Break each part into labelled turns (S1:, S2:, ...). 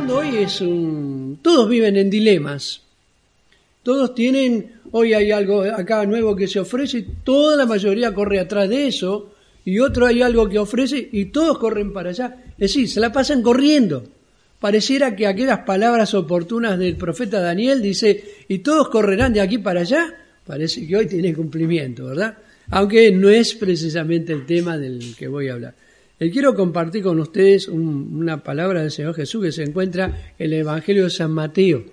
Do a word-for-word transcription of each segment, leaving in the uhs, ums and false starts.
S1: mundo hoy es un... Todos viven en dilemas. Todos tienen... Hoy hay algo acá nuevo que se ofrece, toda la mayoría corre atrás de eso, y otro hay algo que ofrece y todos corren para allá. Es decir, se la pasan corriendo. Pareciera que aquellas palabras oportunas del profeta Daniel dice, y todos correrán de aquí para allá, parece que hoy tiene cumplimiento, ¿verdad? Aunque no es precisamente el tema del que voy a hablar. Eh, quiero compartir con ustedes un, una palabra del Señor Jesús que se encuentra en el Evangelio de San Mateo.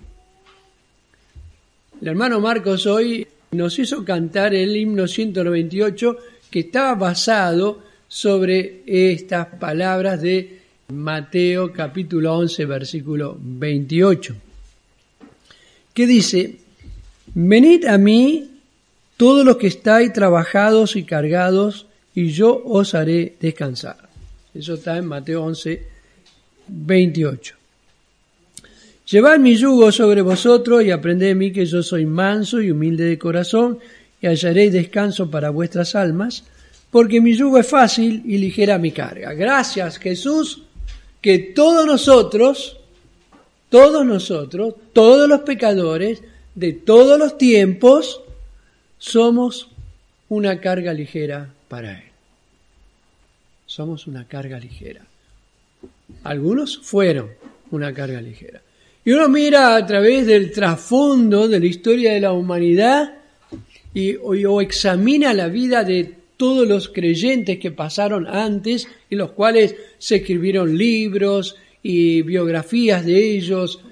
S1: El hermano Marcos hoy nos hizo cantar el himno ciento noventa y ocho que estaba basado sobre estas palabras de Mateo capítulo once versículo veintiocho, que dice: venid a mí todos los que estáis trabajados y cargados, y yo os haré descansar. Eso está en Mateo once veintiocho. Llevad mi yugo sobre vosotros y aprended de mí, que yo soy manso y humilde de corazón, y hallaréis descanso para vuestras almas, porque mi yugo es fácil y ligera mi carga. Gracias, Jesús, que todos nosotros, todos nosotros, todos los pecadores de todos los tiempos, somos una carga ligera para Él. Somos una carga ligera. Algunos fueron una carga ligera. Y uno mira a través del trasfondo de la historia de la humanidad y, o, o examina la vida de todos los creyentes que pasaron antes, en los cuales se escribieron libros y biografías de ellos,